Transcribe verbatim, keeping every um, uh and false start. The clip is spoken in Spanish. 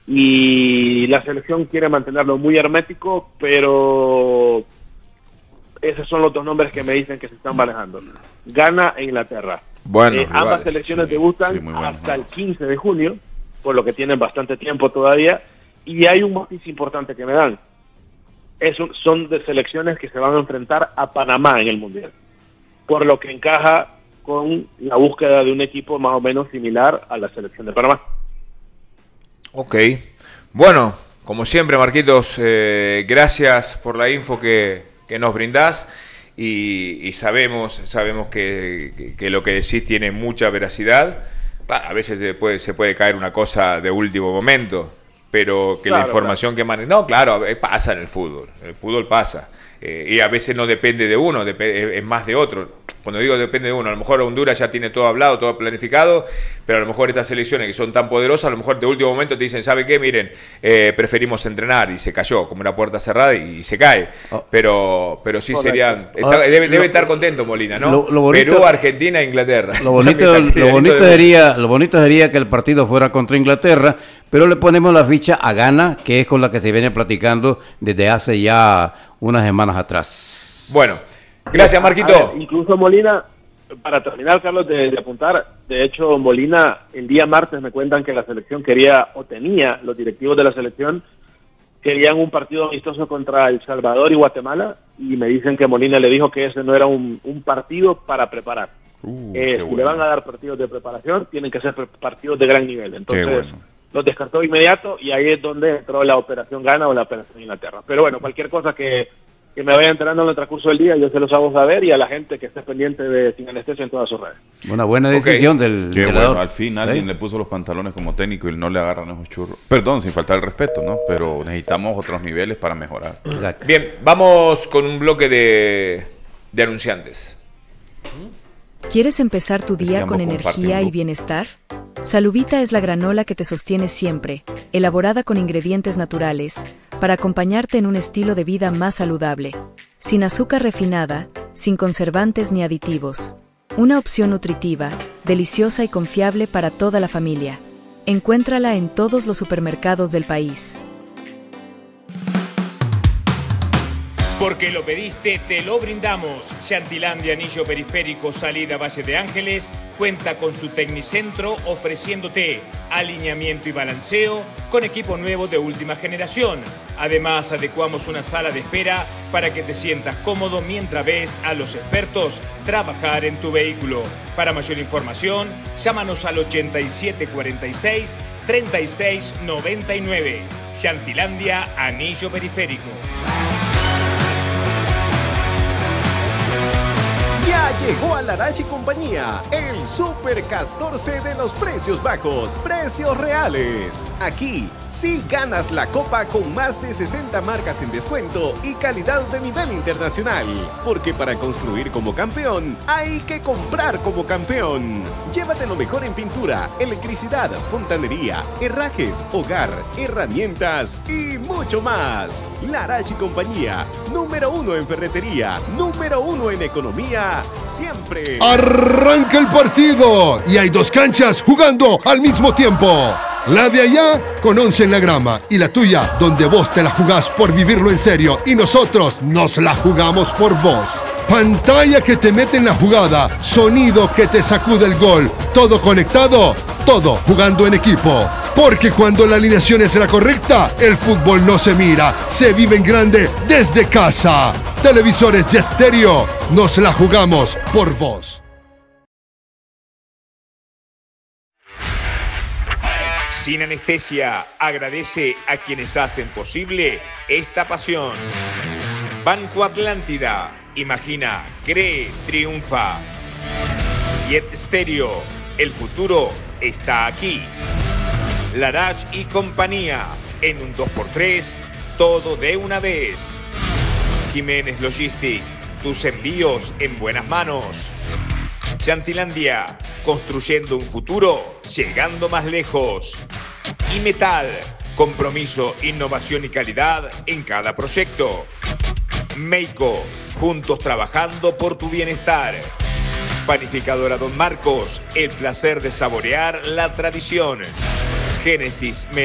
y la selección quiere mantenerlo muy hermético, pero esos son los dos nombres que me dicen que se están manejando. Ghana e Inglaterra. Bueno, eh, ambas selecciones sí, debutan sí, bueno, hasta el quince de junio, por lo que tienen bastante tiempo todavía, y hay un matiz importante que me dan. Es un, son de selecciones que se van a enfrentar a Panamá en el Mundial, por lo que encaja con la búsqueda de un equipo más o menos similar a la selección de Panamá. Ok. Bueno, como siempre, Marquitos, eh, gracias por la info que, que nos brindás y, y sabemos sabemos que, que, que lo que decís tiene mucha veracidad. A veces se puede, se puede caer una cosa de último momento, pero que claro, la información claro. que maneja... No, claro, pasa en el fútbol, el fútbol pasa. Eh, y a veces no depende de uno, dep- es más de otro. Cuando digo depende de uno, a lo mejor Honduras ya tiene todo hablado, todo planificado, pero a lo mejor estas selecciones que son tan poderosas, a lo mejor de último momento te dicen, ¿sabe qué? Miren, eh, preferimos entrenar, y se cayó, como una puerta cerrada y, y se cae. Oh. Pero pero sí Correcto. serían... Está, debe, debe lo, estar contento Molina, ¿no? Lo, lo bonito, Perú, Argentina e Inglaterra. Lo bonito, lo, bonito sería, lo bonito sería que el partido fuera contra Inglaterra, pero le ponemos la ficha a Ghana, que es con la que se viene platicando desde hace ya unas semanas atrás. Bueno, gracias, Marquito. A ver, incluso Molina, para terminar, Carlos, de, de apuntar, de hecho, Molina, el día martes me cuentan que la selección quería, o tenía, los directivos de la selección, querían un partido amistoso contra El Salvador y Guatemala, y me dicen que Molina le dijo que ese no era un, un partido para preparar. Uh, eh, si bueno. le van a dar partidos de preparación, tienen que ser partidos de gran nivel. Entonces, bueno. los descartó inmediato, y ahí es donde entró la operación Ghana o la operación Inglaterra. Pero bueno, cualquier cosa que, que me vaya enterando en el transcurso del día, yo se los hago saber, y a la gente que esté pendiente de Sin Anestesia en todas sus redes. Una buena decisión okay. del Qué bueno, al fin alguien ¿sí? le puso los pantalones como técnico y no le agarran esos churros. Perdón, sin faltar el respeto, ¿no? Pero necesitamos otros niveles para mejorar. Exacto. Bien, vamos con un bloque de, de anunciantes. ¿Quieres empezar tu día con energía y bienestar? Saluvita es la granola que te sostiene siempre, elaborada con ingredientes naturales, para acompañarte en un estilo de vida más saludable. Sin azúcar refinada, sin conservantes ni aditivos. Una opción nutritiva, deliciosa y confiable para toda la familia. Encuéntrala en todos los supermercados del país. Porque lo pediste, te lo brindamos. Chantilandia Anillo Periférico, salida Valle de Ángeles, cuenta con su tecnicentro ofreciéndote alineamiento y balanceo con equipo nuevo de última generación. Además, adecuamos una sala de espera para que te sientas cómodo mientras ves a los expertos trabajar en tu vehículo. Para mayor información, llámanos al ochenta y siete cuarenta y seis, treinta y seis noventa y nueve. Chantilandia Anillo Periférico. Ya llegó a Larache y Compañía, el Super catorce de los precios bajos, precios reales. Aquí sí ganas la copa con más de sesenta marcas en descuento y calidad de nivel internacional. Porque para construir como campeón, hay que comprar como campeón. Llévate lo mejor en pintura, electricidad, fontanería, herrajes, hogar, herramientas y mucho más. Larache y Compañía, número uno en ferretería, número uno en economía, siempre. Arranca el partido y hay dos canchas jugando al mismo tiempo. La de allá con once en la grama y la tuya donde vos te la jugás por vivirlo en serio y nosotros nos la jugamos por vos. Pantalla que te mete en la jugada, sonido que te sacude el gol, todo conectado, todo jugando en equipo. Porque cuando la alineación es la correcta, el fútbol no se mira, se vive en grande desde casa. Televisores Jet Stereo, nos la jugamos por vos. Sin Anestesia agradece a quienes hacen posible esta pasión. Banco Atlántida, imagina, cree, triunfa. Jet Stereo, el futuro está aquí. Larache y Compañía, en un dos por tres, todo de una vez. Jiménez Logistic, tus envíos en buenas manos. Chantilandia, construyendo un futuro, llegando más lejos. Y Metal, compromiso, innovación y calidad en cada proyecto. Meico, juntos trabajando por tu bienestar. Panificadora Don Marcos, el placer de saborear la tradición. Génesis